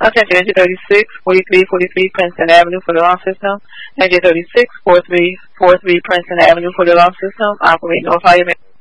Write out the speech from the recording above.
Attention, engine 36, 4343 Princeton Avenue for the alarm system. Engine 36, 4343 Princeton Avenue for the alarm system. Operating no fire.